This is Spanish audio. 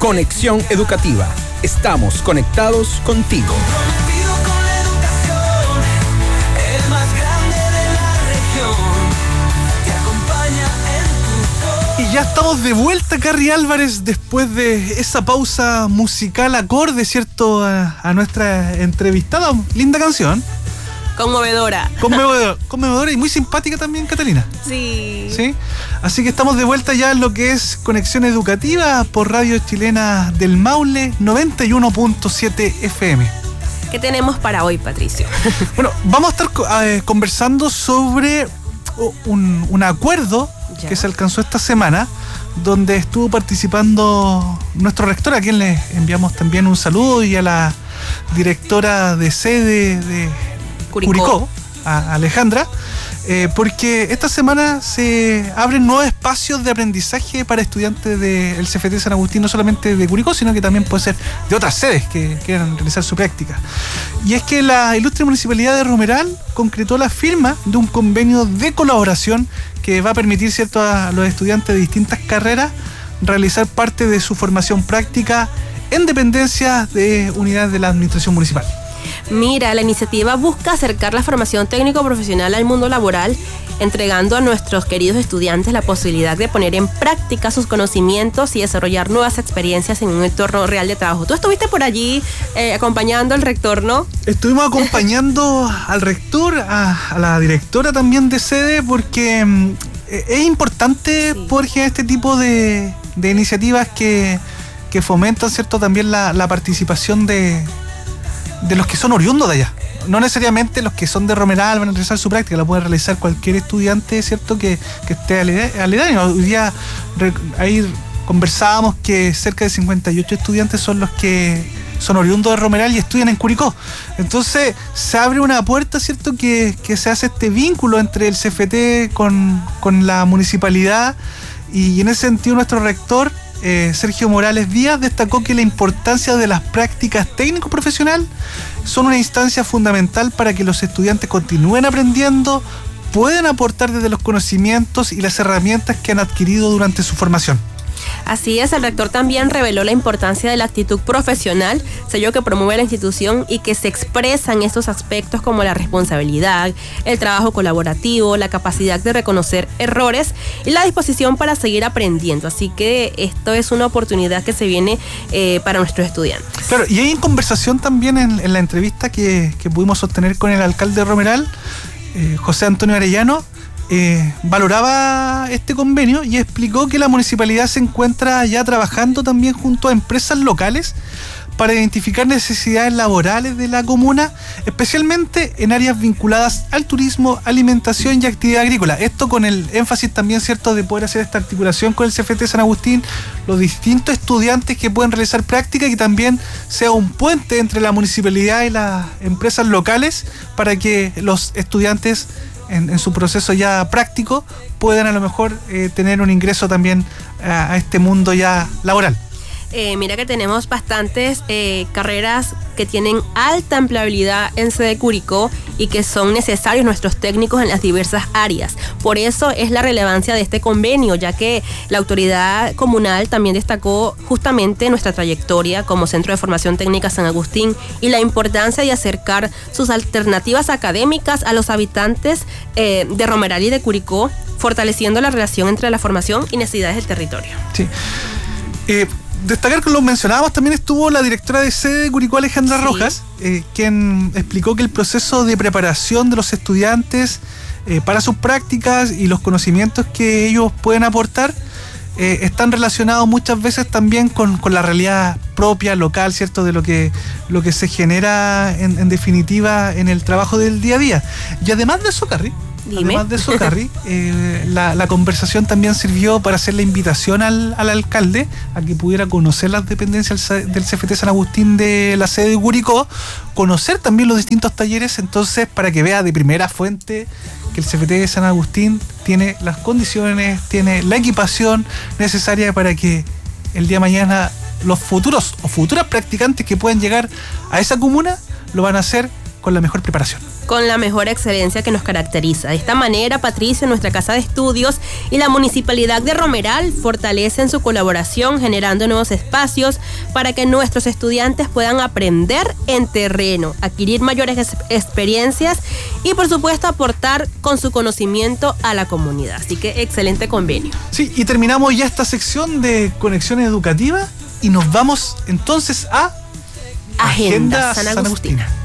Conexión Educativa. Estamos conectados contigo. Y ya estamos de vuelta, Carrie Álvarez, después de esa pausa musical acorde, ¿cierto? A nuestra entrevistada. Linda canción. Conmovedora. Conmovedora y muy simpática también, Catalina. Sí. ¿Sí? Así que estamos de vuelta ya en lo que es Conexión Educativa por Radio Chilena del Maule 91.7 FM. ¿Qué tenemos para hoy, Patricio? Bueno, vamos a estar conversando sobre un acuerdo que se alcanzó esta semana, donde estuvo participando nuestro rector, a quien le enviamos también un saludo, y a la directora de sede de Curicó, a Alejandra, porque esta semana se abren nuevos espacios de aprendizaje para estudiantes del CFT San Agustín, no solamente de Curicó, sino que también puede ser de otras sedes que quieran realizar su práctica. Y es que la ilustre Municipalidad de Romeral concretó la firma de un convenio de colaboración que va a permitir, ¿cierto?, a los estudiantes de distintas carreras realizar parte de su formación práctica en dependencias de unidades de la administración municipal. Mira, la iniciativa busca acercar la formación técnico-profesional al mundo laboral, entregando a nuestros queridos estudiantes la posibilidad de poner en práctica sus conocimientos y desarrollar nuevas experiencias en un entorno real de trabajo. Tú estuviste por allí acompañando al rector, ¿no? Estuvimos acompañando al rector, a la directora también de sede, porque es importante poder generar este tipo de iniciativas que fomentan, ¿cierto?, también la participación de los que son oriundos de allá. No necesariamente los que son de Romeral van a realizar su práctica, la puede realizar cualquier estudiante, ¿cierto?, que esté aledaño. Hoy día ahí conversábamos que cerca de 58 estudiantes son los que son oriundos de Romeral y estudian en Curicó. Entonces se abre una puerta, ¿cierto?, que se hace este vínculo entre el CFT con la municipalidad, y en ese sentido nuestro rector, Sergio Morales Díaz, destacó que la importancia de las prácticas técnico-profesional son una instancia fundamental para que los estudiantes continúen aprendiendo, puedan aportar desde los conocimientos y las herramientas que han adquirido durante su formación. Así es, el rector también reveló la importancia de la actitud profesional, sello que promueve la institución y que se expresa en estos aspectos como la responsabilidad, el trabajo colaborativo, la capacidad de reconocer errores y la disposición para seguir aprendiendo. Así que esto es una oportunidad que se viene para nuestros estudiantes. Claro, y hay en conversación también en la entrevista que pudimos sostener con el alcalde de Romeral, José Antonio Arellano, valoraba este convenio y explicó que la municipalidad se encuentra ya trabajando también junto a empresas locales para identificar necesidades laborales de la comuna, especialmente en áreas vinculadas al turismo, alimentación y actividad agrícola. Esto con el énfasis también, ¿cierto?, de poder hacer esta articulación con el CFT San Agustín, los distintos estudiantes que pueden realizar práctica, y que también sea un puente entre la municipalidad y las empresas locales para que los estudiantes en su proceso ya práctico puedan a lo mejor tener un ingreso también a este mundo ya laboral. Mira que tenemos bastantes carreras que tienen alta empleabilidad en sede Curicó y que son necesarios nuestros técnicos en las diversas áreas. Por eso es la relevancia de este convenio, ya que la autoridad comunal también destacó justamente nuestra trayectoria como Centro de Formación Técnica San Agustín y la importancia de acercar sus alternativas académicas a los habitantes de Romeral y de Curicó, fortaleciendo la relación entre la formación y necesidades del territorio. Sí. Destacar que lo mencionábamos, también estuvo la directora de sede de Curicó, Alejandra Rojas, quien explicó que el proceso de preparación de los estudiantes para sus prácticas y los conocimientos que ellos pueden aportar están relacionados muchas veces también con la realidad propia, local, ¿cierto?, de lo que se genera en definitiva en el trabajo del día a día. Y además de eso, Carrie, la conversación también sirvió para hacer la invitación al alcalde a que pudiera conocer las dependencias del CFT San Agustín de la sede de Curicó, conocer también los distintos talleres, entonces para que vea de primera fuente que el CFT de San Agustín tiene las condiciones, tiene la equipación necesaria para que el día de mañana los futuros o futuras practicantes que puedan llegar a esa comuna lo van a hacer con la mejor preparación. con la mejor excelencia que nos caracteriza. De esta manera, Patricio, nuestra casa de estudios y la Municipalidad de Romeral fortalecen su colaboración, generando nuevos espacios para que nuestros estudiantes puedan aprender en terreno, adquirir mayores experiencias y, por supuesto, aportar con su conocimiento a la comunidad. Así que excelente convenio. Sí, y terminamos ya esta sección de conexión educativa y nos vamos entonces a Agenda San Agustina.